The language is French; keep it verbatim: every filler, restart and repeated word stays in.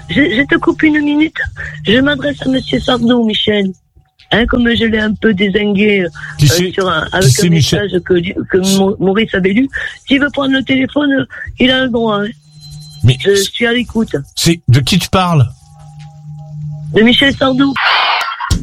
je, je te coupe une minute. Je m'adresse à Monsieur Sardou, Michel. Hein, comme je l'ai un peu dézingué euh, sur un, avec un message que, que Maurice avait lu. S'il veut prendre le téléphone, il a le droit. Hein. Mais je suis à l'écoute. C'est de qui tu parles? De Michel Sardou.